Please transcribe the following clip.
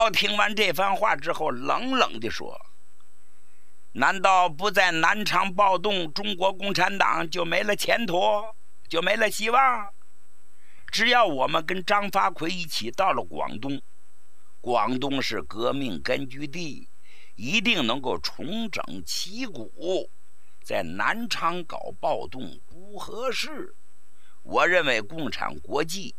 听完这番话之后，冷冷地说：“难道不在南昌暴动，中国共产党就没了前途，就没了希望？只要我们跟张发奎一起到了广东，广东是革命根据地，一定能够重整旗鼓。在南昌搞暴动不合适。我认为共产国际